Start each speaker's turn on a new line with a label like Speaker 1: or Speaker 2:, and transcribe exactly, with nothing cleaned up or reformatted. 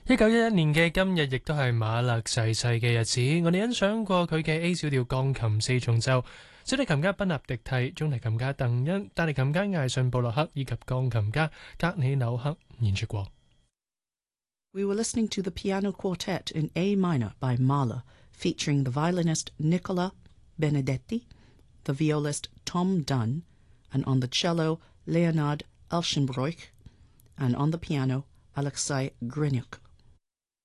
Speaker 1: 一九一一年嘅今日，亦都係馬勒逝世嘅日子。我哋欣賞過佢嘅 A 小調鋼琴四重奏，小提琴家賓納迪蒂、中提琴家鄧恩、大提琴家艾信布洛克以及鋼琴家格里紐克演出過。
Speaker 2: We were listening to the piano quartet in A minor by Mahler, featuring the violinist Nicola Benedetti, the violist Tom Dunn, and on the cello Leonard Elschenbroich, and on the piano Alexei Grinyuk.